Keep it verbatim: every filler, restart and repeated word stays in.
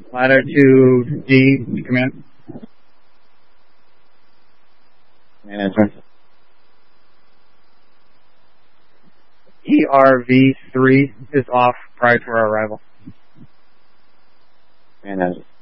Latitude D, command. Manager. E R V three is off prior to our arrival. Manager.